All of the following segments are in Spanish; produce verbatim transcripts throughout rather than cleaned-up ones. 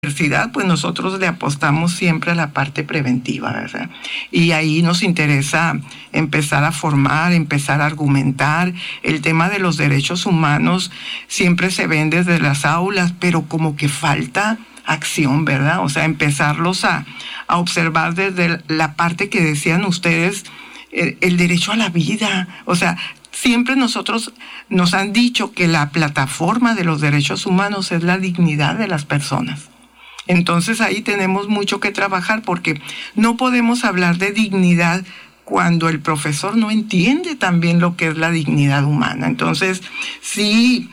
universidad, pues nosotros le apostamos siempre a la parte preventiva, ¿verdad? Y ahí nos interesa empezar a formar, empezar a argumentar. El tema de los derechos humanos siempre se ven desde las aulas, pero como que falta acción, ¿verdad? O sea, empezarlos a, a observar desde la parte que decían ustedes, el, el derecho a la vida. O sea, siempre nosotros nos han dicho que la plataforma de los derechos humanos es la dignidad de las personas. Entonces ahí tenemos mucho que trabajar, porque no podemos hablar de dignidad cuando el profesor no entiende también lo que es la dignidad humana. Entonces, sí,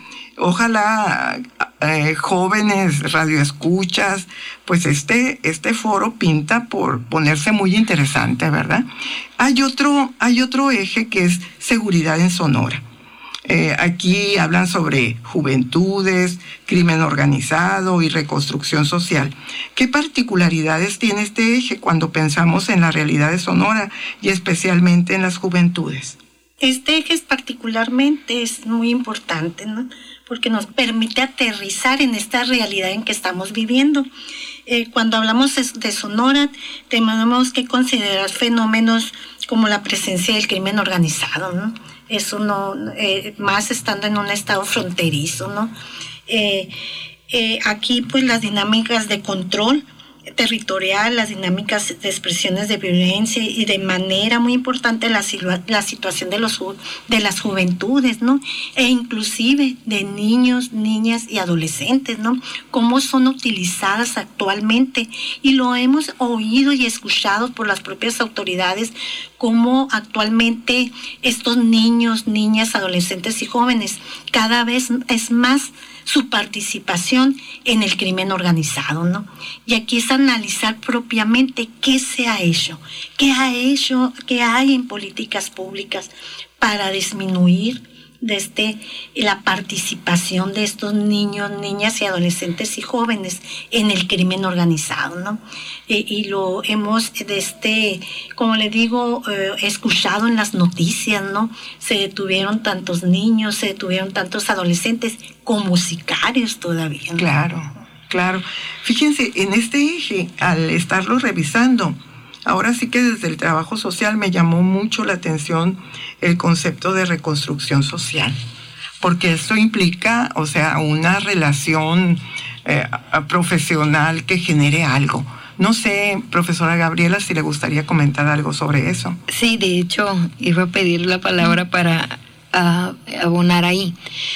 ojalá eh, jóvenes radioescuchas, pues este, este foro pinta por ponerse muy interesante, ¿verdad? Hay otro, hay otro eje que es seguridad en Sonora. Eh, aquí hablan sobre juventudes, crimen organizado y reconstrucción social. ¿Qué particularidades tiene este eje cuando pensamos en la realidad de Sonora y especialmente en las juventudes? Este eje es particularmente es muy importante, ¿no? Porque nos permite aterrizar en esta realidad en que estamos viviendo. Eh, cuando hablamos de Sonora, tenemos que considerar fenómenos como la presencia del crimen organizado, ¿no? Eso no, eh, más estando en un estado fronterizo, ¿no? Eh, eh, aquí, pues, las dinámicas de control territorial, las dinámicas de expresiones de violencia y de manera muy importante la, la situación de, los, de las juventudes, ¿no? E inclusive de niños, niñas y adolescentes, ¿no? Cómo son utilizadas actualmente. Y lo hemos oído y escuchado por las propias autoridades, cómo actualmente estos niños, niñas, adolescentes y jóvenes cada vez es más su participación en el crimen organizado, ¿no? Y aquí es analizar propiamente qué se ha hecho, qué ha hecho, qué hay en políticas públicas para disminuir desde la participación de estos niños, niñas y adolescentes y jóvenes en el crimen organizado, ¿no? Eh, y lo hemos, desde, como le digo, eh, escuchado en las noticias, ¿no? Se detuvieron tantos niños, se detuvieron tantos adolescentes como sicarios todavía, ¿no? Claro, claro. Fíjense, en este eje, al estarlo revisando, ahora sí que desde el trabajo social me llamó mucho la atención el concepto de reconstrucción social, porque esto implica, o sea, una relación eh, profesional que genere algo. No sé, profesora Gabriela, si le gustaría comentar algo sobre eso. Sí, de hecho, iba a pedir la palabra para uh, abonar ahí.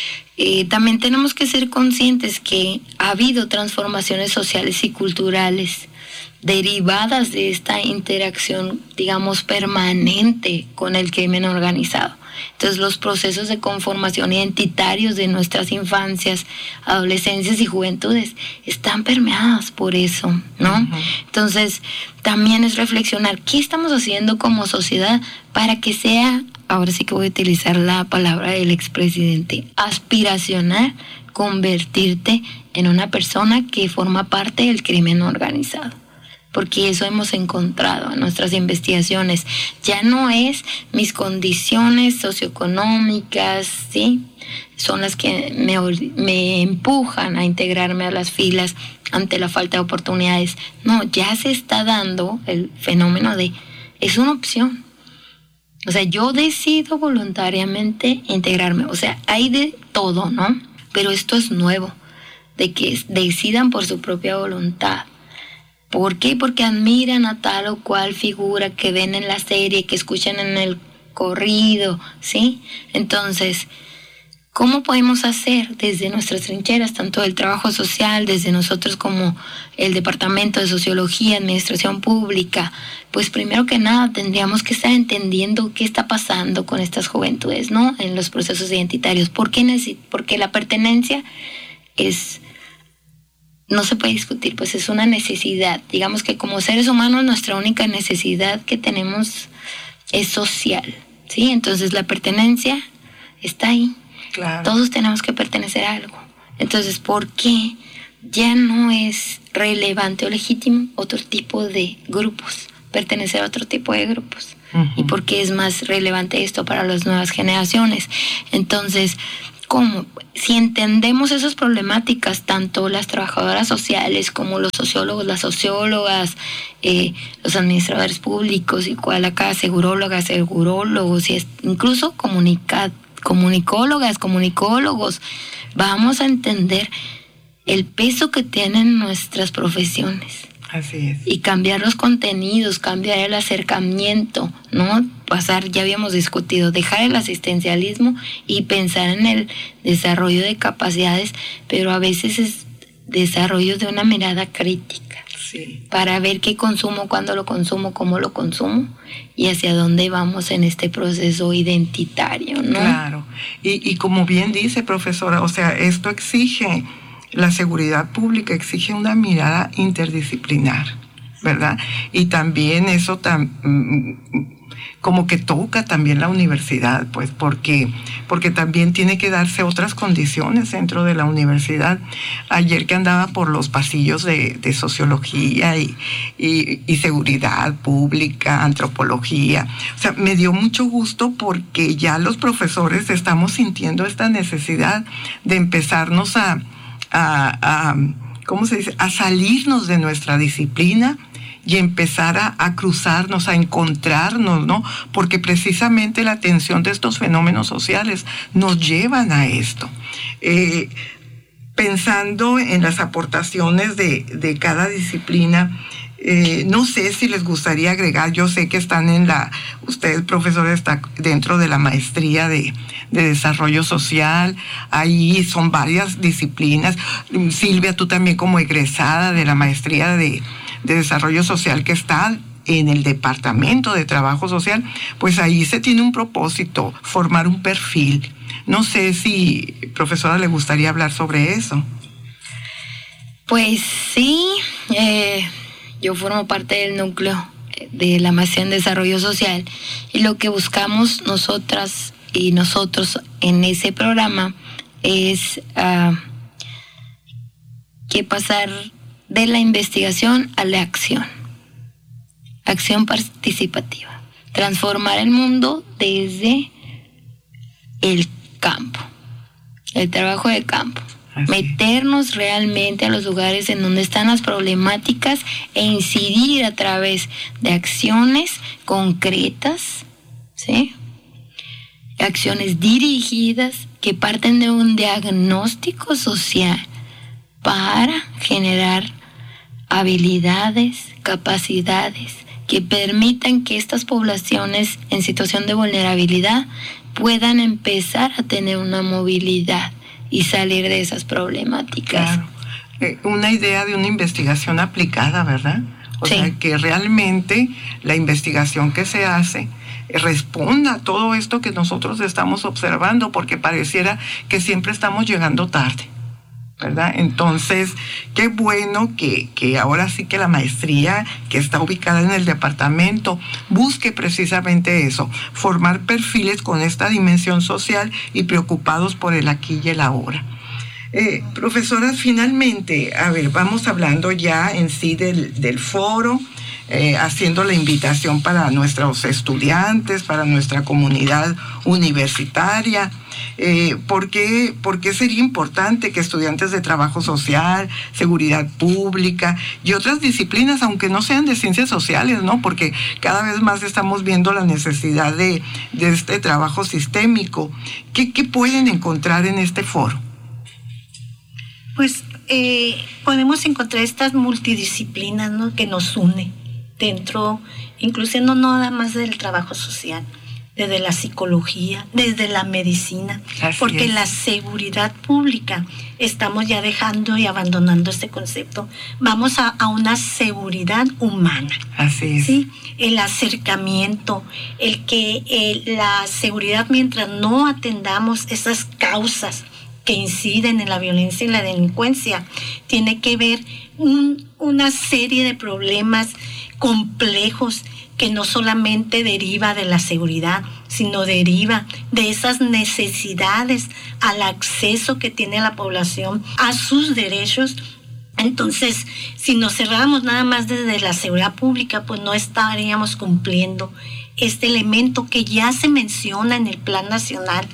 Eh, también tenemos que ser conscientes que ha habido transformaciones sociales y culturales derivadas de esta interacción, digamos, permanente con el crimen organizado. Entonces, los procesos de conformación identitarios de nuestras infancias, adolescencias y juventudes están permeadas por eso, ¿no? Uh-huh. Entonces, también es reflexionar qué estamos haciendo como sociedad para que sea, ahora sí que voy a utilizar la palabra del expresidente, aspiracional, convertirte en una persona que forma parte del crimen organizado. Porque eso hemos encontrado en nuestras investigaciones. Ya no es mis condiciones socioeconómicas, ¿sí? Son las que me, me empujan a integrarme a las filas ante la falta de oportunidades. No, ya se está dando el fenómeno de, es una opción. O sea, yo decido voluntariamente integrarme. O sea, hay de todo, ¿no? Pero esto es nuevo, de que decidan por su propia voluntad. ¿Por qué? Porque admiran a tal o cual figura que ven en la serie, que escuchan en el corrido, ¿sí? Entonces, ¿cómo podemos hacer desde nuestras trincheras, tanto del trabajo social, desde nosotros como el Departamento de Sociología, Administración Pública? Pues primero que nada tendríamos que estar entendiendo qué está pasando con estas juventudes, ¿no? En los procesos identitarios. ¿Por qué neces- Porque la pertenencia es... no se puede discutir, pues es una necesidad. Digamos que como seres humanos nuestra única necesidad que tenemos es social, ¿sí? Entonces la pertenencia está ahí. Claro. Todos tenemos que pertenecer a algo. Entonces, ¿por qué ya no es relevante o legítimo otro tipo de grupos? Pertenecer a otro tipo de grupos. Uh-huh. ¿Y por qué es más relevante esto para las nuevas generaciones? Entonces, ¿Cómo? Si entendemos esas problemáticas, tanto las trabajadoras sociales como los sociólogos, las sociólogas, eh, los administradores públicos, igual acá segurólogas, segurólogos, y incluso comunica, comunicólogas, comunicólogos, vamos a entender el peso que tienen nuestras profesiones. Así es. Y cambiar los contenidos, cambiar el acercamiento, ¿no? Pasar, ya habíamos discutido, dejar el asistencialismo y pensar en el desarrollo de capacidades, pero a veces es desarrollo de una mirada crítica. Sí. Para ver qué consumo, cuándo lo consumo, cómo lo consumo y hacia dónde vamos en este proceso identitario, ¿no? Claro. Y, y como bien dice, profesora, o sea, esto exige... La seguridad pública exige una mirada interdisciplinar, ¿verdad? Y también eso tam, como que toca también la universidad, pues, porque, porque también tiene que darse otras condiciones dentro de la universidad. Ayer que andaba por los pasillos de, de sociología y, y, y seguridad pública, antropología, o sea, me dio mucho gusto porque ya los profesores estamos sintiendo esta necesidad de empezarnos a A, a, ¿cómo se dice? A salirnos de nuestra disciplina y empezar a, a cruzarnos, a encontrarnos, ¿no? Porque precisamente la atención de estos fenómenos sociales nos llevan a esto. Eh, pensando en las aportaciones de, de cada disciplina, Eh, no sé si les gustaría agregar, yo sé que están en la, usted, profesor, está dentro de la maestría de, de desarrollo social, ahí son varias disciplinas. Silvia, tú también como egresada de la maestría de, de desarrollo social que está en el Departamento de Trabajo Social, pues ahí se tiene un propósito, formar un perfil. No sé si, profesora, le gustaría hablar sobre eso. Pues sí, eh... yo formo parte del núcleo de la maestría en desarrollo social y lo que buscamos nosotras y nosotros en ese programa es uh, que pasar de la investigación a la acción, acción participativa, transformar el mundo desde el campo, el trabajo de campo. Así. Meternos realmente a los lugares en donde están las problemáticas e incidir a través de acciones concretas, ¿sí? Acciones dirigidas que parten de un diagnóstico social para generar habilidades, capacidades que permitan que estas poblaciones en situación de vulnerabilidad puedan empezar a tener una movilidad y salir de esas problemáticas. Claro. Eh, una idea de una investigación aplicada, ¿verdad? O sí. sea, que realmente la investigación que se hace responda a todo esto que nosotros estamos observando, porque pareciera que siempre estamos llegando tarde, ¿verdad? Entonces, qué bueno que, que ahora sí que la maestría que está ubicada en el departamento busque precisamente eso, formar perfiles con esta dimensión social y preocupados por el aquí y el ahora. Eh, profesoras, finalmente, a ver, vamos hablando ya en sí del, del foro, eh, haciendo la invitación para nuestros estudiantes, para nuestra comunidad universitaria. Eh, ¿por qué, ¿Por qué sería importante que estudiantes de trabajo social, seguridad pública y otras disciplinas, aunque no sean de ciencias sociales, ¿no? Porque cada vez más estamos viendo la necesidad de, de este trabajo sistémico. ¿Qué, qué pueden encontrar en este foro? Pues eh, podemos encontrar estas multidisciplinas, ¿no?, que nos une dentro, incluso no nada más del trabajo social, desde la psicología, desde la medicina, Así porque es. La seguridad pública estamos ya dejando y abandonando este concepto. Vamos a, a una seguridad humana. Así es. ¿Sí? El acercamiento, el que eh, la seguridad, mientras no atendamos esas causas que inciden en la violencia y la delincuencia, tiene que ver un, una serie de problemas complejos que no solamente deriva de la seguridad, sino deriva de esas necesidades al acceso que tiene la población a sus derechos. Entonces, si nos cerráramos nada más desde la seguridad pública, pues no estaríamos cumpliendo este elemento que ya se menciona en el Plan Nacional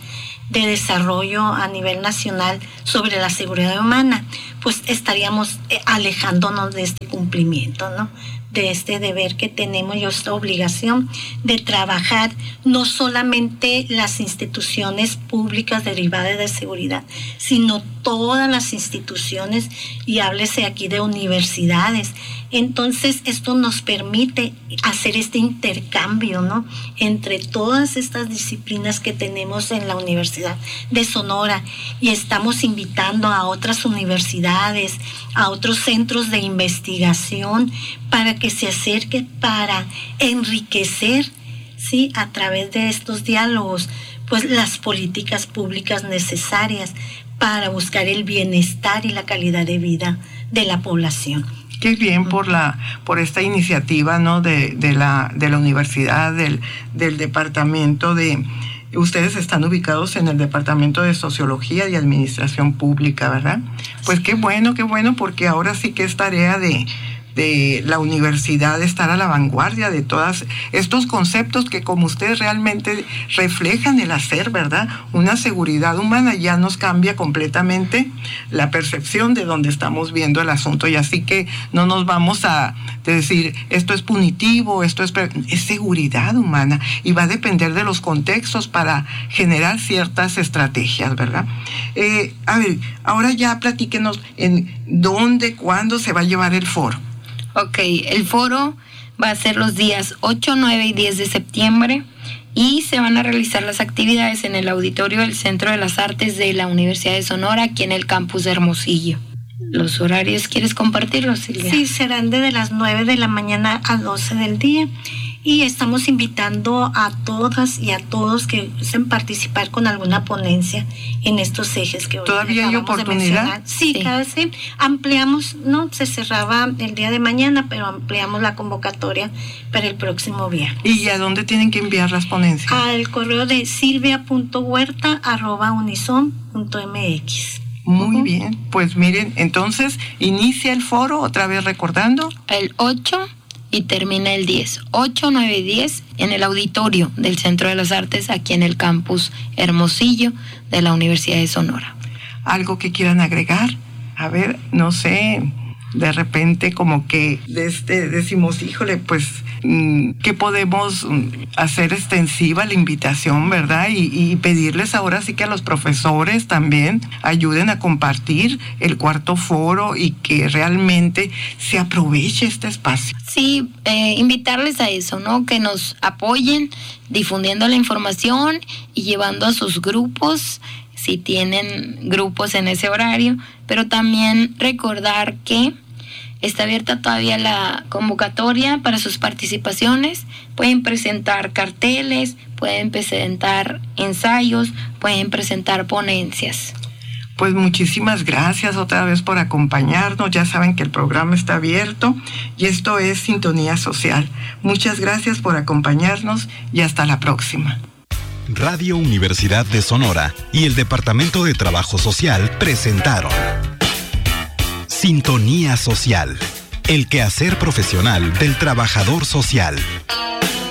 de desarrollo a nivel nacional sobre la seguridad humana, pues estaríamos alejándonos de este cumplimiento, ¿no? De este deber que tenemos y esta obligación de trabajar no solamente las instituciones públicas derivadas de seguridad, sino todas las instituciones, y háblese aquí de universidades. Entonces esto nos permite hacer este intercambio, ¿no?, entre todas estas disciplinas que tenemos en la Universidad de Sonora, y estamos invitando a otras universidades, a otros centros de investigación para que se acerque, para enriquecer, ¿sí?, a través de estos diálogos, pues las políticas públicas necesarias para buscar el bienestar y la calidad de vida de la población. Qué bien por la por esta iniciativa, ¿no?, de, de la de la universidad, del, del departamento de... Ustedes están ubicados en el Departamento de Sociología y Administración Pública, ¿verdad? Pues qué bueno, qué bueno, porque ahora sí que es tarea de, de la universidad estar a la vanguardia de todos estos conceptos que, como ustedes, realmente reflejan el hacer, ¿verdad? Una seguridad humana ya nos cambia completamente la percepción de donde estamos viendo el asunto, y así que no nos vamos a decir esto es punitivo, esto es, es seguridad humana, y va a depender de los contextos para generar ciertas estrategias, ¿verdad? Eh, a ver, ahora ya platíquenos en dónde, cuándo se va a llevar el foro. Ok, el foro va a ser los días ocho, nueve y diez de septiembre, y se van a realizar las actividades en el auditorio del Centro de las Artes de la Universidad de Sonora, aquí en el campus de Hermosillo. ¿Los horarios quieres compartirlos, Silvia? Sí, serán desde las nueve de la mañana a doce del día, y estamos invitando a todas y a todos que gusten participar con alguna ponencia en estos ejes que hoy ¿Todavía hay oportunidad? Sí, sí, cada vez sí. Ampliamos, ¿no? Se cerraba el día de mañana, pero ampliamos la convocatoria para el próximo viernes. ¿Y a dónde tienen que enviar las ponencias? Al correo de silvia punto huerta arroba unison punto m x. Muy uh-huh. bien, pues miren, entonces inicia el foro, otra vez recordando. El ocho y termina el diez. ocho, nueve y diez en el auditorio del Centro de las Artes, aquí en el campus Hermosillo de la Universidad de Sonora. ¿Algo que quieran agregar? A ver, no sé, de repente como que de este decimos, híjole, pues, ¿qué podemos hacer extensiva la invitación, verdad? Y, y pedirles ahora sí que a los profesores también ayuden a compartir el cuarto foro y que realmente se aproveche este espacio. Sí, eh, invitarles a eso, ¿no? Que nos apoyen difundiendo la información y llevando a sus grupos, si tienen grupos en ese horario, pero también recordar que está abierta todavía la convocatoria para sus participaciones. Pueden presentar carteles, pueden presentar ensayos, pueden presentar ponencias. Pues muchísimas gracias otra vez por acompañarnos. Ya saben que el programa está abierto y esto es Sintonía Social. Muchas gracias por acompañarnos y hasta la próxima. Radio Universidad de Sonora y el Departamento de Trabajo Social presentaron Sintonía Social, el quehacer profesional del trabajador social.